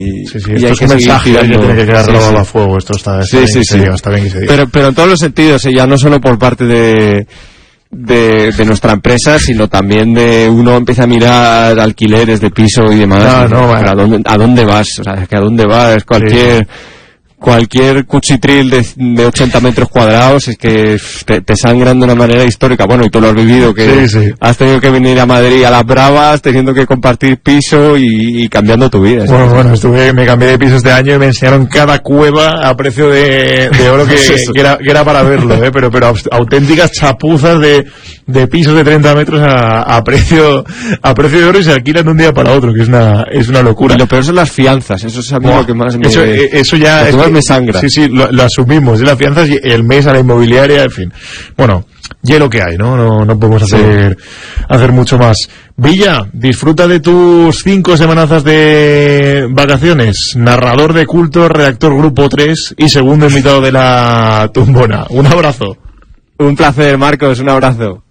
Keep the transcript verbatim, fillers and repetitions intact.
Y, sí, sí, y hay esto que es un seguir mensaje que tirando. tiene que quedar Sí, grabado sí. a fuego. Esto está, está Sí, bien sí, que se sí. diga, está bien que se diga. Pero, pero en todos los sentidos, ¿eh? Ya no solo por parte de, de, de nuestra empresa, sino también de uno empieza a mirar alquileres de piso y demás. Ah, y, no, pero vale. ¿a dónde, ¿a dónde vas? O sea, es que ¿a dónde vas? Cualquier... Sí. Cualquier cuchitril de, de ochenta metros cuadrados es que te, te sangran de una manera histórica. Bueno, y tú lo has vivido, que Sí, sí. has tenido que venir a Madrid a las bravas, teniendo que compartir piso y, y cambiando tu vida. Bueno, ¿sabes? bueno, estuve, me cambié de piso este año y me enseñaron cada cueva a precio de, de oro que, que, era, que era para verlo, ¿eh? pero, pero auténticas chapuzas de, de pisos de treinta metros a, a precio a precio de oro y se alquilan de un día para otro, que es una, es una locura. Y lo peor son las fianzas, eso es a mí Buah, lo que más me... Eso, eso ya... lo que es más que- me sangra. Sí, sí, lo, lo asumimos, de las fianzas y el mes a la inmobiliaria, en fin. Bueno, ya lo que hay, ¿no? No, no podemos hacer, sí. hacer mucho más. Villa, disfruta de tus cinco semanazas de vacaciones. Narrador de culto, redactor Grupo tres y segundo invitado de la tumbona. Un abrazo. Un placer, Marcos, un abrazo.